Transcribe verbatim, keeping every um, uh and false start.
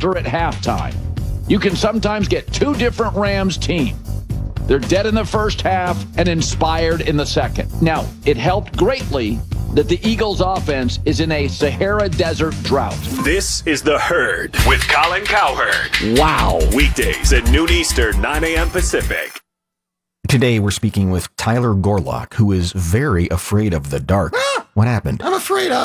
falter at halftime. You can sometimes get two different Rams teams. They're dead in the first half and inspired in the second. Now, it helped greatly that the Eagles' offense is in a Sahara Desert drought. This is The Herd with Colin Cowherd. Wow. Weekdays at noon Eastern, nine a.m. Pacific. Today, we're speaking with Tyler Gorlock, who is very afraid of the dark. Ah! What happened? I'm afraid of